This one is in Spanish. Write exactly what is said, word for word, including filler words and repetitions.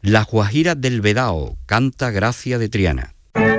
Las Guajiras del Vedao, canta Gracia de Triana.